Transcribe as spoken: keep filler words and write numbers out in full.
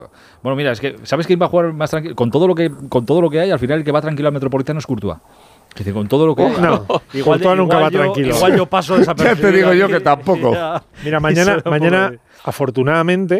Bueno, mira, es que ¿sabes quién va a jugar más tranquilo? Con todo lo que con todo lo que hay, al final el que va tranquilo al Metropolitano es Courtois. Es decir, con todo lo que Oh, hay. no, igual, Courtois nunca igual va yo, tranquilo. Igual yo paso desapercibido. Ya te digo yo que tampoco. Mira, mañana, mañana afortunadamente,